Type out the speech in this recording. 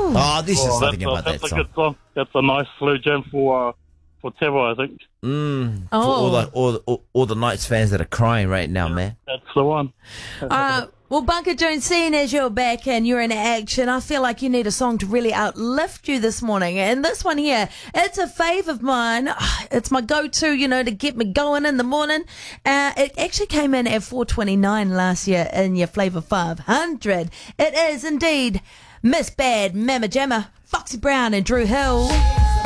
Oh, this is something that's about that a song. good song. That's a nice slow jam for Tewa, I think. For all the Knights fans that are crying right now, man. That's the one. Well, Bunker Jones, seeing as you're back and you're in action, I feel like you need a song to really outlift you this morning. And this one here, it's a fave of mine. It's my go-to, to get me going in the morning. It actually came in at 429 last year in your Flavour 500. It is indeed Miss Bad Mama Jamma, Foxy Brown and Drew Hill.